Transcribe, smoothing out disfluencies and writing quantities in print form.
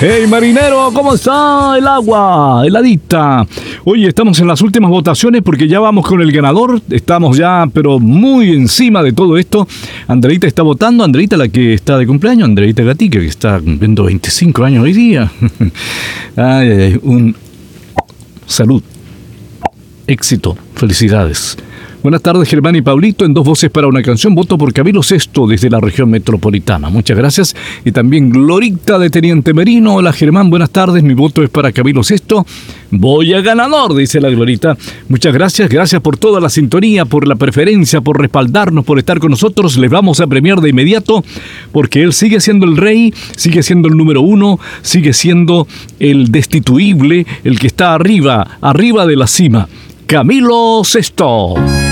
Hey marinero, ¿cómo está el agua? Heladita. Oye, estamos en las últimas votaciones porque ya vamos con el ganador. Estamos ya, pero muy encima de todo esto. Andreita está votando. Andreita, la que está de cumpleaños. Andreita Gatica, que está cumpliendo 25 años hoy día. Ay, ay, ay. Salud. Éxito. Felicidades. Buenas tardes, Germán y Pablito. En Dos Voces para una Canción, voto por Camilo Sesto desde la región metropolitana. Muchas gracias. Y también Glorita de Teniente Merino. Hola, Germán, buenas tardes. Mi voto es para Camilo Sesto. Voy a ganador, dice la Glorita. Muchas gracias. Gracias por toda la sintonía, por la preferencia, por respaldarnos, por estar con nosotros. Les vamos a premiar de inmediato porque él sigue siendo el rey, sigue siendo el número uno, sigue siendo el destituible, el que está arriba de la cima. Camilo Sesto.